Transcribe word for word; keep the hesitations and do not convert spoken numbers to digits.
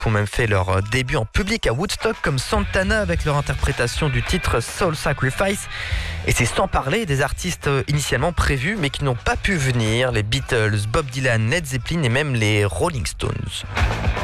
qui ont même fait leur début en public à Woodstock, comme Santana avec leur interprétation du titre Soul Sacrifice. Et c'est sans parler des artistes initialement prévus mais qui n'ont pas pu venir, les Beatles, Bob Dylan, Led Zeppelin et même les Rolling Stones.